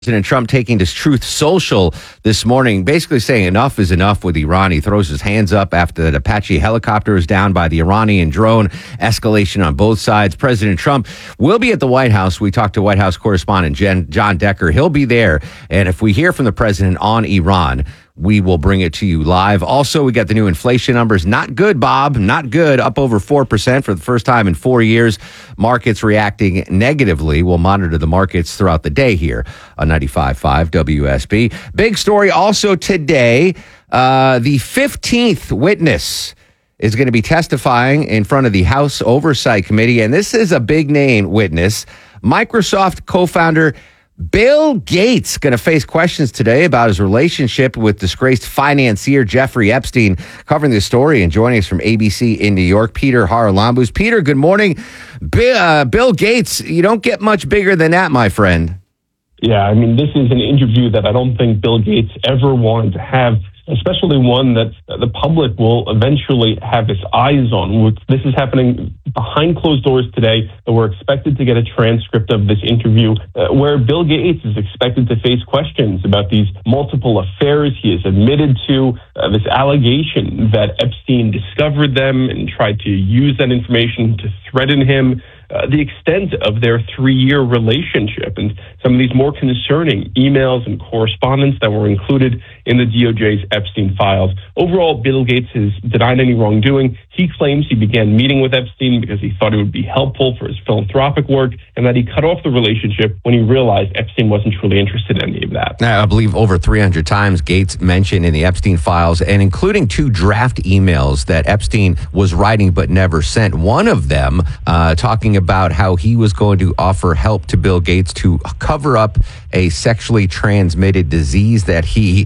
President Trump taking to Truth Social this morning, basically saying enough is enough with Iran. He throws his hands up after that Apache helicopter is down by the Iranian drone. Escalation on both sides. President Trump will be at the White House. We talked to White House correspondent John Decker. He'll be there. And if we hear from the president on Iran, we will bring it to you live. Also, we got the new inflation numbers. Not good, Bob. Not good. Up over 4% for the first time in 4 years. Markets reacting negatively. We'll monitor the markets throughout the day here on 95.5 WSB. Big story also today. The 15th witness is going to be testifying in front of the House Oversight Committee. And this is a big name witness. Microsoft co-founder Bill Gates going to face questions today about his relationship with disgraced financier Jeffrey Epstein. Covering this story and joining us from ABC in New York, Peter Haralambous. Peter, good morning. Bill Gates, you don't get much bigger than that, my friend. Yeah, I mean, this is an interview that I don't think Bill Gates ever wanted to have, especially one that the public will eventually have its eyes on. This is happening behind closed doors today, and we're expected to get a transcript of this interview where Bill Gates is expected to face questions about these multiple affairs he has admitted to, this allegation that Epstein discovered them and tried to use that information to threaten him, the extent of their 3-year relationship, and some of these more concerning emails and correspondence that were included in the DOJ's Epstein files. Overall, Bill Gates has denied any wrongdoing. He claims he began meeting with Epstein because he thought it would be helpful for his philanthropic work, and that he cut off the relationship when he realized Epstein wasn't truly interested in any of that. I believe over 300 times Gates mentioned in the Epstein files, and including 2 draft emails that Epstein was writing but never sent. One of them talking about how he was going to offer help to Bill Gates to cover up a sexually transmitted disease that he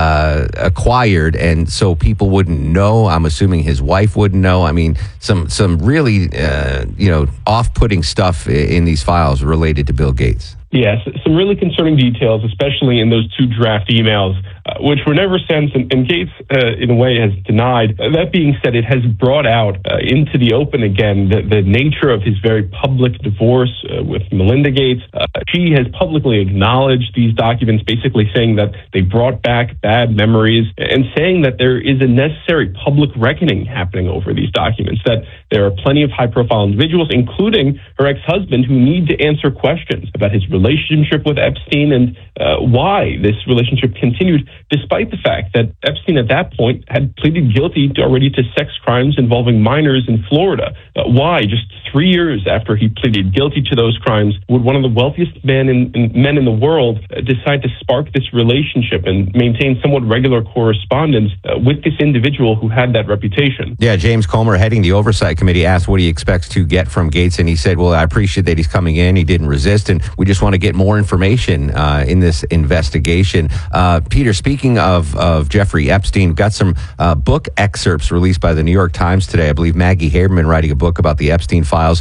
acquired, and so people wouldn't know. I'm assuming his wife wouldn't know. I mean, some really off-putting stuff in these files related to Bill Gates. Yes, some really concerning details, especially in those 2 draft emails, which were never sent, and Gates, in a way, has denied. That being said, it has brought out into the open again the nature of his very public divorce with Melinda Gates. She has publicly acknowledged these documents, basically saying that they brought back bad memories, and saying that there is a necessary public reckoning happening over these documents, that there are plenty of high-profile individuals, including her ex-husband, who need to answer questions about his relationship with Epstein and why this relationship continued, despite the fact that Epstein at that point had pleaded guilty already to sex crimes involving minors in Florida. Why, just 3 years after he pleaded guilty to those crimes, would one of the wealthiest men in the world decide to spark this relationship and maintain somewhat regular correspondence with this individual who had that reputation? Yeah, James Comer, heading the Oversight Committee, asked what he expects to get from Gates, and he said, well, I appreciate that he's coming in. He didn't resist, and we just want to get more information in this investigation. Peter, speaking of Jeffrey Epstein, we've got some book excerpts released by the New York Times today. I believe Maggie Haberman writing a book about the Epstein files.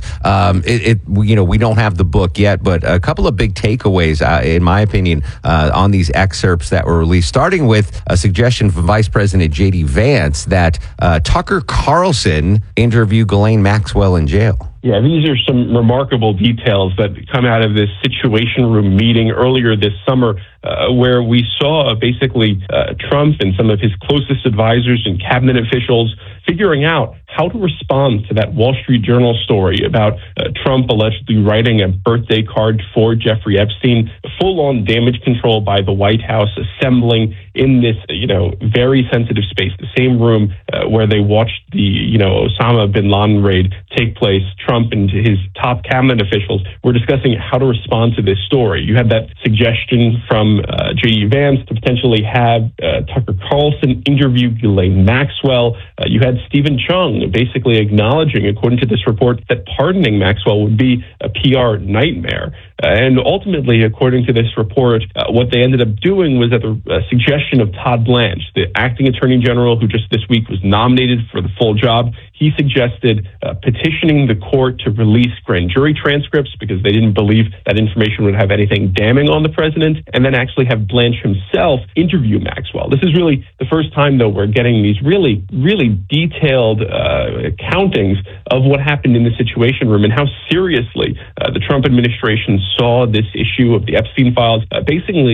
We don't have the book yet, but a couple of big takeaways, in my opinion, on these excerpts that were released, starting with a suggestion from Vice President J.D. Vance that Tucker Carlson interview Ghislaine Maxwell in jail. Yeah, these are some remarkable details that come out of this Situation Room meeting earlier this summer, where we saw basically Trump and some of his closest advisors and cabinet officials figuring out how to respond to that Wall Street Journal story about Trump allegedly writing a birthday card for Jeffrey Epstein, full-on damage control by the White House, assembling in this, very sensitive space, the same room where they watched the, Osama bin Laden raid take place. Trump and his top cabinet officials were discussing how to respond to this story. You had that suggestion from J.D. Vance to potentially have Tucker Carlson interview Ghislaine Maxwell. You had Stephen Chung basically acknowledging, according to this report, that pardoning Maxwell would be a PR nightmare. And ultimately, according to this report, what they ended up doing was at the suggestion of Todd Blanche, the acting attorney general who just this week was nominated for the full job. He suggested petitioning the court court to release grand jury transcripts because they didn't believe that information would have anything damning on the president, and then actually have Blanche himself interview Maxwell. This is really the first time, though, we're getting these really, really detailed countings of what happened in the Situation Room and how seriously the Trump administration saw this issue of the Epstein files. Basically,